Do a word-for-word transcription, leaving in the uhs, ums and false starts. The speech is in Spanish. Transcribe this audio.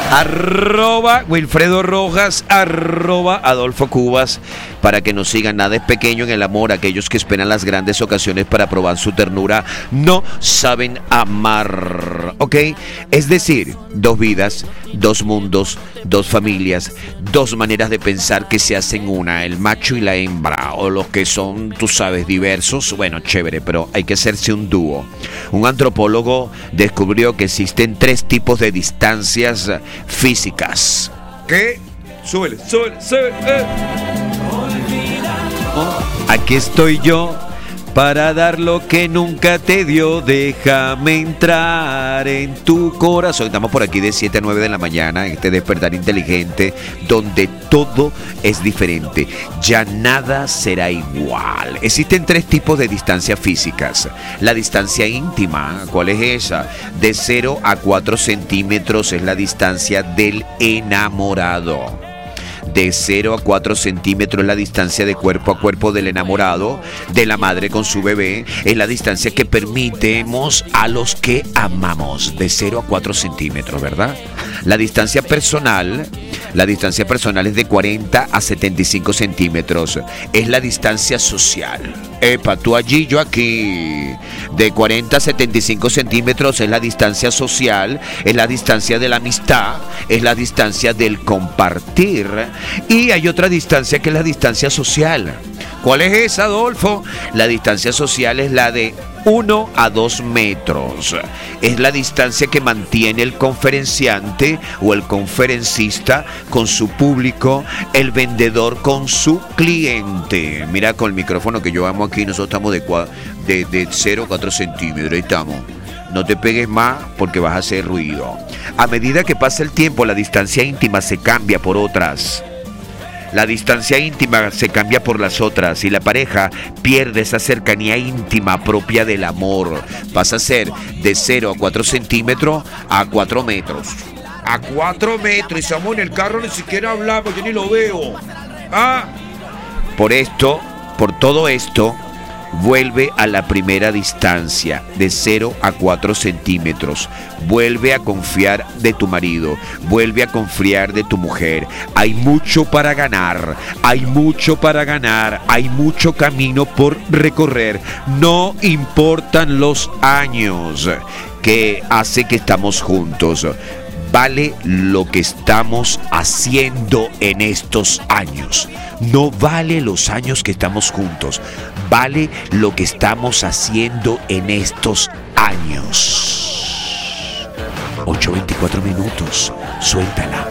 Arroba Wilfredo Rojas, arroba Adolfo Cubas, para que nos sigan. Nada es pequeño en el amor. Aquellos que esperan las grandes ocasiones para probar su ternura no saben amar, ¿ok? Es decir, dos vidas, dos mundos, dos familias, dos maneras de pensar que se hacen una, el macho y la hembra, o los que son, tú sabes, diversos. Bueno, chévere, pero hay que hacerse un dúo. Un antropólogo descubrió que existen tres tipos de distancias físicas. ¿Qué? Súbele, súbele, súbele. Eh. Aquí estoy yo para dar lo que nunca te dio. Déjame entrar en tu corazón. Estamos por aquí de siete a nueve de la mañana, en este despertar inteligente, donde todo es diferente. Ya nada será igual. Existen tres tipos de distancias físicas. La distancia íntima, ¿cuál es esa? De cero a cuatro centímetros es la distancia del enamorado. De cero a cuatro centímetros es la distancia de cuerpo a cuerpo del enamorado, de la madre con su bebé. Es la distancia que permitemos a los que amamos, de cero a cuatro centímetros, ¿verdad? La distancia personal, la distancia personal es de cuarenta a setenta y cinco centímetros. Es la distancia social. Epa, tú allí, yo aquí. De cuarenta a setenta y cinco centímetros es la distancia social, es la distancia de la amistad, es la distancia del compartir. Y hay otra distancia que es la distancia social. ¿Cuál es esa, Adolfo? La distancia social es la de uno a dos metros. Es la distancia que mantiene el conferenciante o el conferencista con su público, el vendedor con su cliente. Mira, con el micrófono que yo amo aquí, nosotros estamos de, de, de cero a cuatro centímetros. Ahí estamos. No te pegues más porque vas a hacer ruido. A medida que pasa el tiempo, la distancia íntima se cambia por otras. La distancia íntima se cambia por las otras y la pareja pierde esa cercanía íntima propia del amor. Pasa a ser de cero a cuatro centímetros a cuatro metros. A cuatro metros y estamos en el carro, ni siquiera hablamos, yo ni lo veo. Ah. Por esto, por todo esto, vuelve a la primera distancia, de cero a cuatro centímetros. Vuelve a confiar de tu marido, vuelve a confiar de tu mujer. Hay mucho para ganar, hay mucho para ganar, hay mucho camino por recorrer. No importan los años que hace que estamos juntos. Vale lo que estamos haciendo en estos años. No vale los años que estamos juntos. Vale lo que estamos haciendo en estos años. ocho veinticuatro minutos. Suéltala.